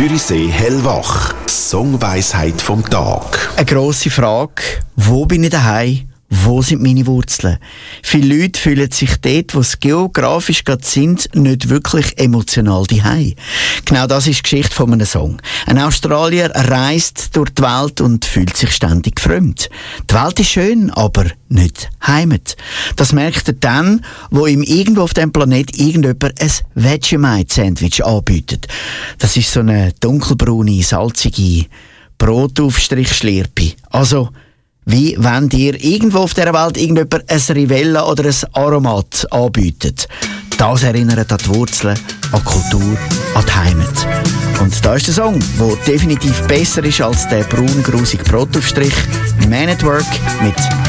Zürichsee hellwach. Songweisheit vom Tag. Eine grosse Frage. Wo bin ich daheim? Wo sind meine Wurzeln? Viele Leute fühlen sich dort, wo sie geografisch gerade sind, nicht wirklich emotional daheim. Genau das ist die Geschichte von einem Song. Ein Australier reist durch die Welt und fühlt sich ständig fremd. Die Welt ist schön, aber nicht Heimat. Das merkt er dann, wo ihm irgendwo auf dem Planet irgendjemand ein Vegemite-Sandwich anbietet. Das ist so eine dunkelbraune, salzige Brotaufstrich-Schlirpi. Also, wie wenn dir irgendwo auf dieser Welt irgendjemand ein Rivella oder ein Aromat anbietet. Das erinnert an die Wurzeln, an die Kultur, an die Heimat. Und da ist der Song, der definitiv besser ist als der braun-grusige Brotaufstrich. Man at Work mit